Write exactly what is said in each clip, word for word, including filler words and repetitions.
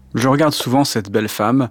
Je regarde souvent cette belle femme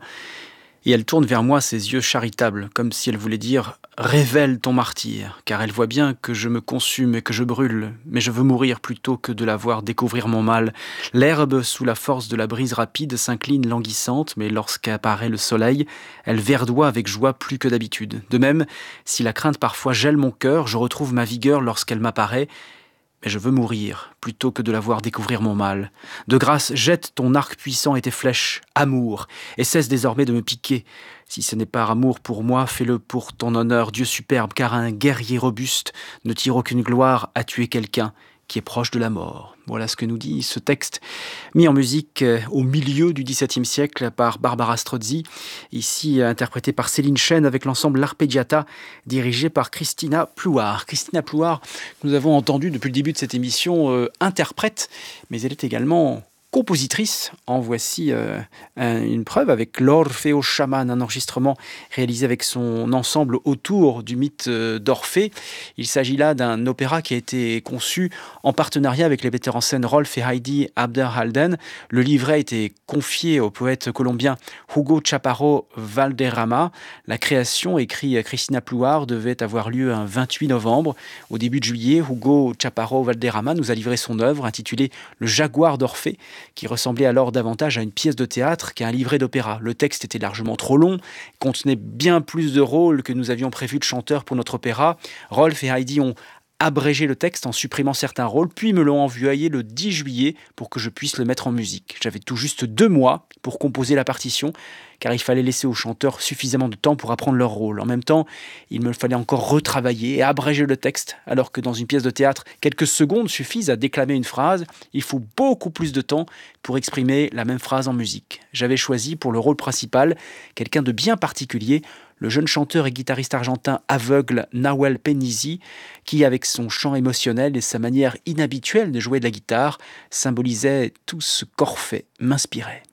et elle tourne vers moi ses yeux charitables, comme si elle voulait dire «Révèle ton martyre», car elle voit bien que je me consume et que je brûle, mais je veux mourir plutôt que de la voir découvrir mon mal. L'herbe, sous la force de la brise rapide, s'incline languissante, mais lorsqu'apparaît le soleil, elle verdoie avec joie plus que d'habitude. De même, si la crainte parfois gèle mon cœur, je retrouve ma vigueur lorsqu'elle m'apparaît, mais je veux mourir, plutôt que de la voir découvrir mon mal. De grâce, jette ton arc puissant et tes flèches, amour, et cesse désormais de me piquer. Si ce n'est pas amour pour moi, fais-le pour ton honneur, Dieu superbe, car un guerrier robuste ne tire aucune gloire à tuer quelqu'un qui est proche de la mort. Voilà ce que nous dit ce texte, mis en musique euh, au milieu du XVIIe siècle par Barbara Strozzi, ici euh, interprété par Céline Chêne avec l'ensemble L'Arpeggiata, dirigé par Christina Plouard. Christina Plouard, que nous avons entendu depuis le début de cette émission, euh, interprète, mais elle est également compositrice. En voici euh, un- une preuve avec l'Orfeo Shaman, un enregistrement réalisé avec son ensemble autour du mythe euh, d'Orphée. Il s'agit là d'un opéra qui a été conçu en partenariat avec les metteurs en scène Rolf et Heidi Abderhalden. Le livret a été confié au poète colombien Hugo Chaparro Valderrama. La création, écrit Christina Plouard, devait avoir lieu un vingt-huit novembre. Au début de juillet, Hugo Chaparro Valderrama nous a livré son œuvre intitulée Le Jaguar d'Orphée, qui ressemblait alors davantage à une pièce de théâtre qu'à un livret d'opéra. Le texte était largement trop long, contenait bien plus de rôles que nous avions prévu de chanteurs pour notre opéra. Rolf et Heidi ont abrégé le texte en supprimant certains rôles, puis me l'ont envoyé le dix juillet pour que je puisse le mettre en musique. J'avais tout juste deux mois pour composer la partition, car il fallait laisser aux chanteurs suffisamment de temps pour apprendre leur rôle. En même temps, il me fallait encore retravailler et abréger le texte, alors que dans une pièce de théâtre, quelques secondes suffisent à déclamer une phrase. Il faut beaucoup plus de temps pour exprimer la même phrase en musique. J'avais choisi pour le rôle principal quelqu'un de bien particulier, le jeune chanteur et guitariste argentin aveugle Nahuel Penisi, qui, avec son chant émotionnel et sa manière inhabituelle de jouer de la guitare, symbolisait tout ce qu'Orphée m'inspirait.